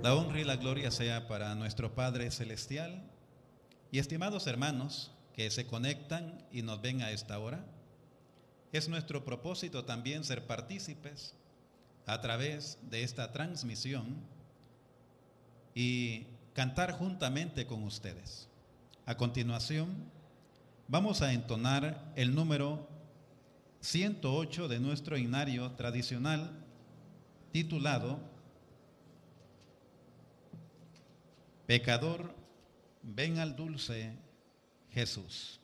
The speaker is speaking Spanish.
La honra y la gloria sea para nuestro Padre Celestial. Y estimados hermanos que se conectan y nos ven a esta hora, es nuestro propósito también ser partícipes a través de esta transmisión y cantar juntamente con ustedes. A continuación, vamos a entonar el número 108 de nuestro himnario tradicional, titulado Pecador, ven al dulce Jesús.